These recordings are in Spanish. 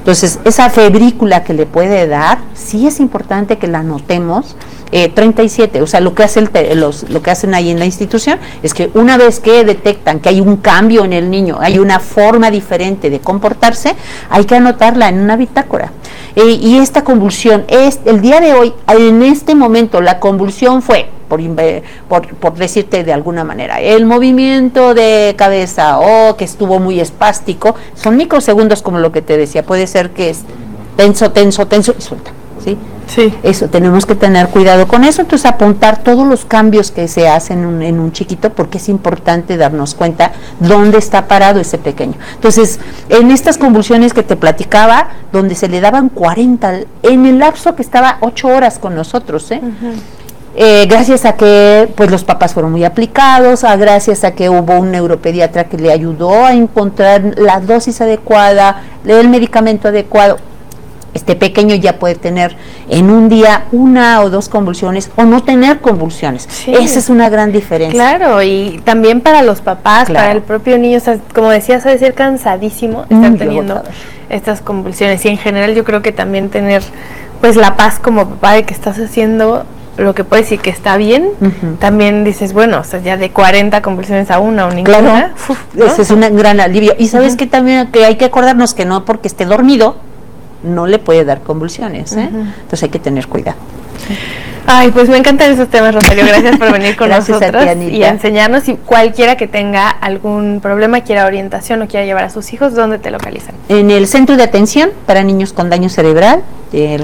Entonces, esa febrícula que le puede dar, sí es importante que la notemos. 37, o sea, lo que hacen ahí en la institución es que una vez que detectan que hay un cambio en el niño, hay una forma diferente de comportarse, hay que anotarla en una bitácora. Y esta convulsión, el día de hoy, en este momento, la convulsión fue, por decirte de alguna manera, el movimiento de cabeza o que estuvo muy espástico, son microsegundos como lo que te decía, puede ser que es tenso y suelta, ¿sí? Sí. Eso, tenemos que tener cuidado con eso, entonces apuntar todos los cambios que se hacen en un chiquito, porque es importante darnos cuenta dónde está parado ese pequeño. Entonces, en estas convulsiones que te platicaba, donde se le daban 40, en el lapso que estaba 8 horas con nosotros, gracias a que pues los papás fueron muy aplicados, gracias a que hubo un neuropediatra que le ayudó a encontrar la dosis adecuada, el medicamento adecuado. Este pequeño ya puede tener en un día 1 o 2 convulsiones o no tener convulsiones. Sí. Esa es una gran diferencia. Claro, y también para los papás, claro, para el propio niño, o sea, como decías, ha de ser cansadísimo estar teniendo estas convulsiones. Y en general yo creo que también tener pues la paz como papá de que estás haciendo lo que puedes y que está bien, también dices, bueno, o sea, ya de 40 convulsiones a 1 o ninguna. Claro, ¿no? Ese es un gran alivio. Y sabes que también que hay que acordarnos que no porque esté dormido, no le puede dar convulsiones, entonces hay que tener cuidado. Ay, pues me encantan esos temas, Rosario, gracias por venir con nosotros y enseñarnos. Y cualquiera que tenga algún problema, quiera orientación o quiera llevar a sus hijos, ¿dónde te localizan? En el Centro de Atención para Niños con Daño Cerebral, el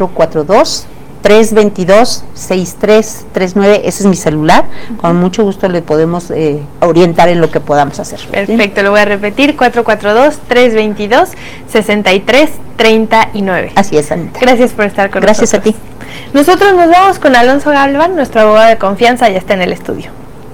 442-322-6339, ese es mi celular, con mucho gusto le podemos orientar en lo que podamos hacer. Perfecto, ¿sí? Lo voy a repetir, 442-322-6339. Así es, Anita. Gracias por estar con nosotros. Gracias a ti. Nosotros nos vamos con Alonso Galván, nuestro abogado de confianza, ya está en el estudio.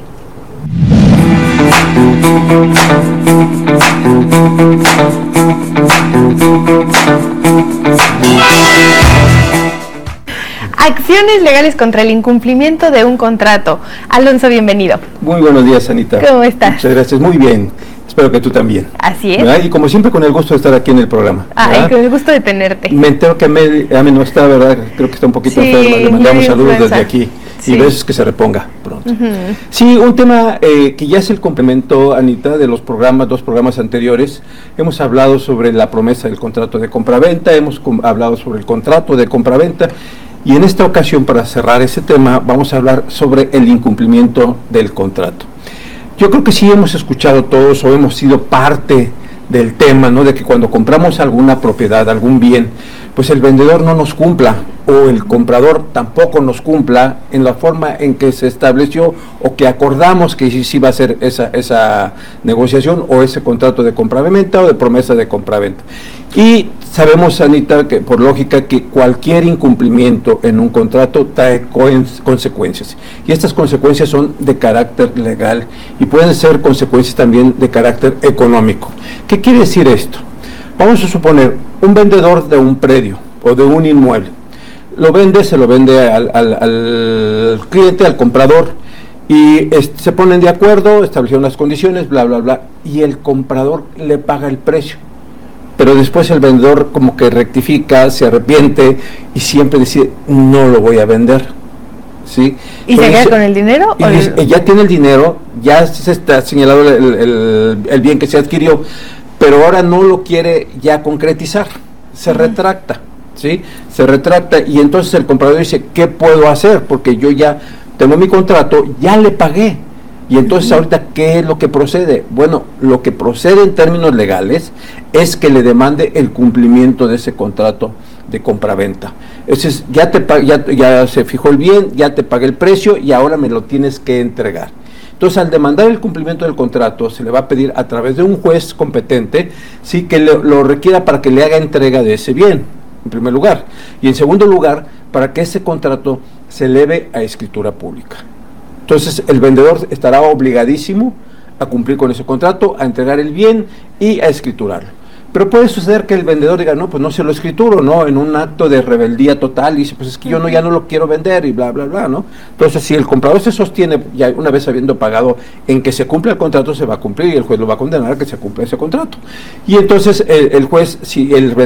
Acciones legales contra el incumplimiento de un contrato. Alonso, bienvenido. Muy buenos días, Anita. ¿Cómo estás? Muchas gracias, muy bien. Espero que tú también. Así es. ¿Verdad? Y como siempre, con el gusto de estar aquí en el programa. Ay, con el gusto de tenerte. Me entero que Ame no está, ¿verdad? Creo que está un poquito enferma. Le mandamos saludos desde aquí. Sí. Y besos, que se reponga pronto. Sí, un tema que ya es el complemento, Anita, de los programas, 2 programas anteriores. Hemos hablado sobre la promesa del contrato de compraventa, hemos hablado sobre el contrato de compraventa. Y en esta ocasión, para cerrar ese tema, vamos a hablar sobre el incumplimiento del contrato. Yo creo que sí hemos escuchado todos o hemos sido parte del tema, ¿no? De que cuando compramos alguna propiedad, algún bien, pues el vendedor no nos cumpla o el comprador tampoco nos cumpla en la forma en que se estableció o que acordamos que sí va a ser esa negociación o ese contrato de compraventa o de promesa de compraventa. Y sabemos, Anita, que por lógica que cualquier incumplimiento en un contrato trae consecuencias, y estas consecuencias son de carácter legal y pueden ser consecuencias también de carácter económico. ¿Qué quiere decir esto? Vamos a suponer un vendedor de un predio o de un inmueble, se lo vende al cliente, al comprador, y se ponen de acuerdo, establecieron las condiciones, bla, bla, bla, y el comprador le paga el precio. Pero después el vendedor como que rectifica, se arrepiente y siempre dice, no lo voy a vender, ¿sí? ¿Y se queda con el dinero? Ya tiene el dinero, ya se está señalado el bien que se adquirió, pero ahora no lo quiere ya concretizar, se retracta, ¿sí? Se retracta y entonces el comprador dice, ¿qué puedo hacer? Porque yo ya tengo mi contrato, ya le pagué. Y entonces ahorita, ¿qué es lo que procede? Bueno, lo que procede en términos legales es que le demande el cumplimiento de ese contrato de compraventa. Es ya se fijó el bien, ya te pagué el precio y ahora me lo tienes que entregar. Entonces, al demandar el cumplimiento del contrato, se le va a pedir a través de un juez competente, sí, que lo requiera para que le haga entrega de ese bien, en primer lugar. Y en segundo lugar, para que ese contrato se eleve a escritura pública. Entonces, el vendedor estará obligadísimo a cumplir con ese contrato, a entregar el bien y a escriturarlo. Pero puede suceder que el vendedor diga, no, pues no se lo escrituro, ¿no? En un acto de rebeldía total, y dice, pues es que yo ya no lo quiero vender, y bla, bla, bla, ¿no? Entonces, si el comprador se sostiene, ya una vez habiendo pagado, en que se cumpla el contrato, se va a cumplir, y el juez lo va a condenar a que se cumpla ese contrato. Y entonces, el juez, si el